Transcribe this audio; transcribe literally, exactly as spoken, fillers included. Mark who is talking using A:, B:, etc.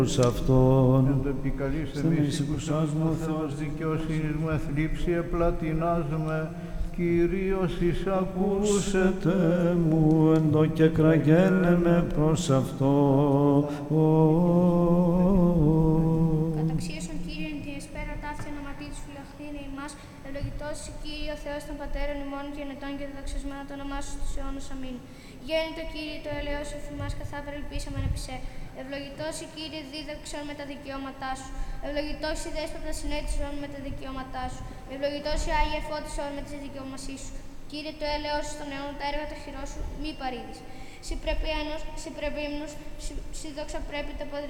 A: προς Αυτόν.
B: Εν το επικαλείστε εμείς οικουσάς μου, ο Θεός δικαιοσύνης μου, εθλίψη επλατινάζουμε, Κύριος εισακούσετε
A: μου, εν το και κραγένε με προς Αυτόν.
C: Καταξίωσον Κύριον την εσπέρα ταύτη ονοματί της φιλαχθήνη ημάς, ευλογητός η Κύριε ο Θεός των πατέρων ημών και ενετών και δεδοξασμένο το όνομά σου στους αιώνους. Αμήν. Γέννητο Κύριε το ελαιός σου φημάς καθάπερα ελπίσαμεν επί σε. Ευλογητός η Κύριε δίδαξον με τα δικαιώματά σου. Ευλογητός η δέσποτα συνέτησον με τα δικαιώματά σου. Ευλογητός η Άγια φώτισον με τις δικαιωμασίες σου. Κύριε το έλεος στον αιώνα τα έργα τα χειρός σου, μη παρήδεις. Συ πρέπει ένος, συ πρέπει ύμνος, συ δόξα πρέπει τα